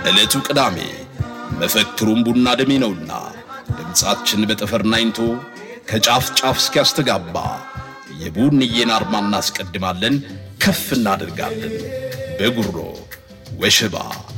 እለቱ ቅዳሜ መፈክሩም ቡና ደሜ ነውና ድምጻችን በጠፈር ናይንቶ ከጫፍ ጫፍ እስኪያስተጋባ የቡንዬን አርማ እናስቀድማለን ከፍ እናደርጋለን በጉሮ ወሽባ